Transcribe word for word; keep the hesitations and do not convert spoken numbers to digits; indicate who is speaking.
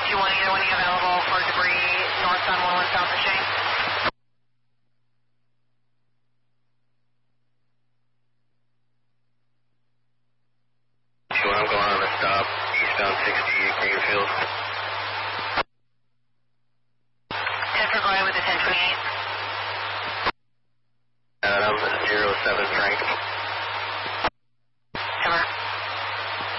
Speaker 1: two one, either one you available for debris northbound one one South of Shane?
Speaker 2: two one, I'm going on a stop, eastbound sixty, Greenfield.
Speaker 1: ten for go ahead with the ten twenty-eight.
Speaker 2: And I'm zero seven